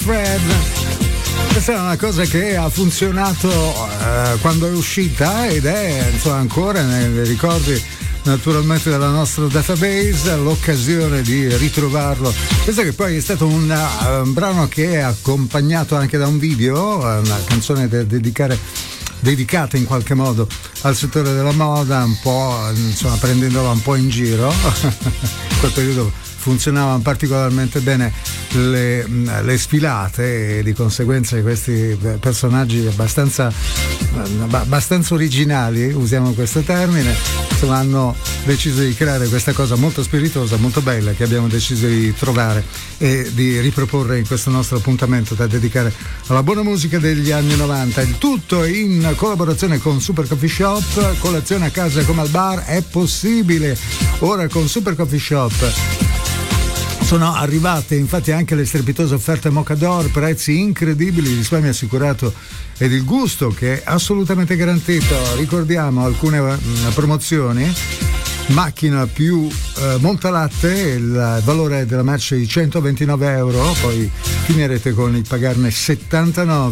Fred. Questa è una cosa che ha funzionato quando è uscita ed è insomma ancora nei ricordi naturalmente della nostra database, l'occasione di ritrovarlo. Questo che poi è stato un brano che è accompagnato anche da un video, una canzone da dedicata in qualche modo al settore della moda, un po' insomma prendendola un po' in giro. In quel periodo funzionavano particolarmente bene le sfilate e di conseguenza questi personaggi abbastanza originali, usiamo questo termine, insomma hanno deciso di creare questa cosa molto spiritosa, molto bella, che abbiamo deciso di trovare e di riproporre in questo nostro appuntamento da dedicare alla buona musica degli anni 90. Il tutto in collaborazione con Super Coffee Shop. Colazione a casa come al bar è possibile ora con Super Coffee Shop. Sono arrivate infatti anche le strepitose offerte Mocador, prezzi incredibili, risparmio assicurato ed il gusto che è assolutamente garantito. Ricordiamo alcune promozioni: macchina più montalatte, il valore della merce di 129 euro, poi finirete con il pagarne 79.